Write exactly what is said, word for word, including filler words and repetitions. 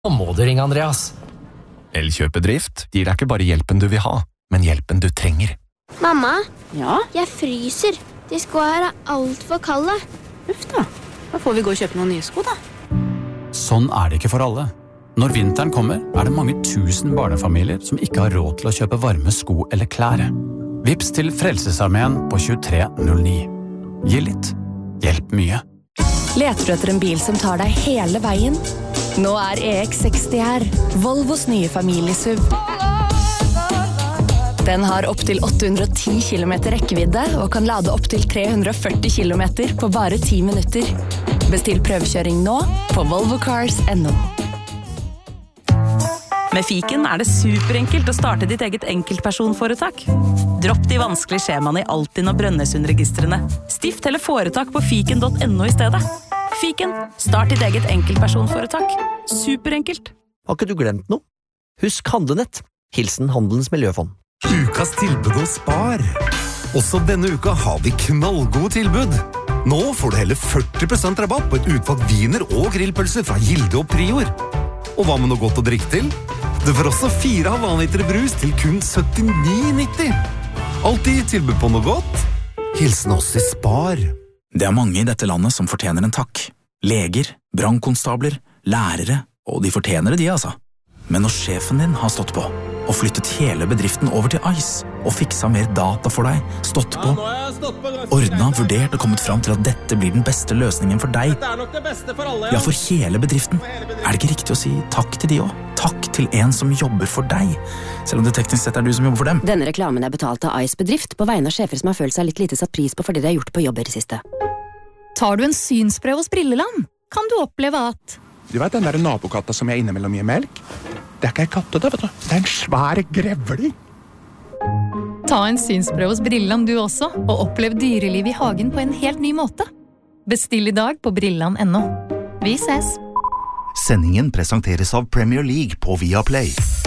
Nå må du ringe Andreas. Elkjøpedrift gir deg ikke bare hjelpen du vil ha, men hjelpen du trenger. Mamma, Ja? jeg fryser. De skoene her er alt for kalde. Uff da. Da får vi gå og kjøpe noen nye sko da. Sånn er det ikke for alle. Når vinteren kommer, er det mange tusen barnefamilier som ikke har råd til å kjøpe varme sko eller klær. Vips til Frelsesarmeen på tjuetre null ni. Gi litt. Hjelp mye. Leter du etter en bil som tar deg hele veien? Nå er E X seksti her, Volvos nye familiesuv. Den har opp til åtte hundre og ti kilometer rekkevidde og kan lade opp til tre hundre og førti kilometer på bare ti minutter. Bestill prøvekjøring nå på volvo cars punktum no. Med Fiken er det superenkelt å starte ditt eget enkeltpersonforetak. Dropp de vanskelige skjemaene i Altinn og Brønnøysundregistrene. Stift eller foretak på fiken punktum no i stedet. Fiken, start ditt eget enkeltpersonforetak. Superenkelt. Har ikke du glemt noe? Husk Handlenett. Hilsen Handelens Miljøfond. Ukas tilbud og spar. Også denne uka har vi knallgode tilbud. Nå får du hele førti prosent rabatt på et utvalgt viner og grillpølser fra Gilde og Prior. Og hva med noe godt å drikke til? Du får også fire halvannen liter brus til kun syttini nitti. Alltid tilbud på noe godt. Hilsen oss i Spar. Det er mange i dette landet som fortjener en takk. Leger, brannkonstabler, lærere, og de fortjener det de, altså. Men når sjefen din har stått på, og flyttet hele bedriften over til Ice, og fiksa mer data for deg, stått på, ordnet, vurdert og kommet fram til at dette blir den beste løsningen for deg, ja, for hele bedriften, er det ikke riktig å si takk til de også? Takk til en som jobber for deg, selv om det teknisk sett er du som jobber for dem. Denne reklamen er betalt av Ice bedrift på vegne av sjefer som har følt seg litt lite satt pris på for det de har gjort på jobber i siste. Tar du en synsprøve hos Brilleland, kan du oppleve at... Du vet den der nabokatta som jeg innimellom gir melk? Det er ikke en katte, det, vet du. Det er en svær grevling. Ta en synsprøve hos Brilleland du også, og opplev dyreliv i hagen på en helt ny måte. Bestill i dag på brilland punktum no. Vi ses! Sendingen presenteres av Premier League på Viaplay.